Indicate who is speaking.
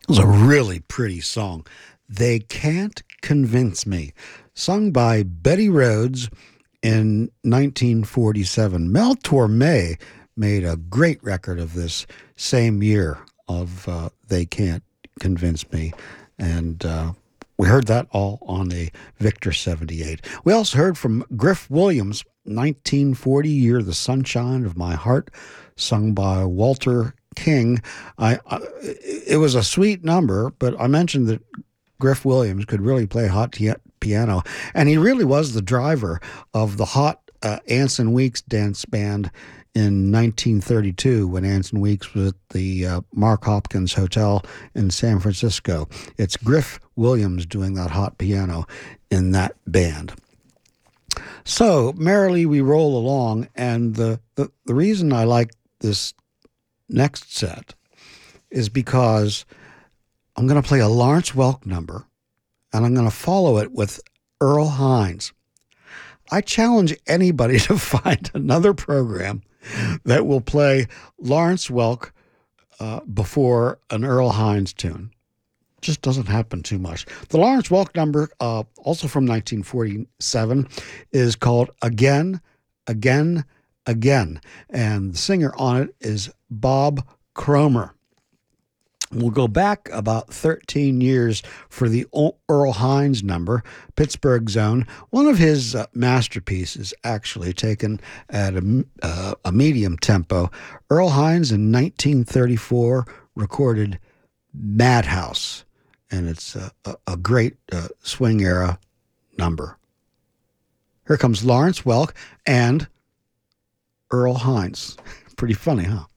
Speaker 1: It was a really pretty song. They Can't Convince Me, sung by Betty Rhodes in 1947. Mel Torme made a great record of this same year of They Can't Convince Me. And we heard that all on a Victor 78. We also heard from Griff Williams, 1940, Year the Sunshine of My Heart, sung by Walter King. It was a sweet number, but I mentioned that Griff Williams could really play piano, and he really was the driver of the hot Anson Weeks dance band in 1932 when Anson Weeks was at the Mark Hopkins Hotel in San Francisco. It's Griff Williams doing that hot piano in that band. So merrily we roll along, and the reason I like this next set is because I'm going to play a Lawrence Welk number, and I'm going to follow it with Earl Hines. I challenge anybody to find another program that will play Lawrence Welk before an Earl Hines tune. Just doesn't happen too much. The Lawrence Welk number, also from 1947, is called Again, Again, Again. And the singer on it is Bob Cromer. We'll go back about 13 years for the Earl Hines number, Pittsburgh Zone. One of his masterpieces, actually, taken at a medium tempo. Earl Hines in 1934 recorded Madhouse, and it's a great swing era number. Here comes Lawrence Welk and Earl Hines. Pretty funny, huh?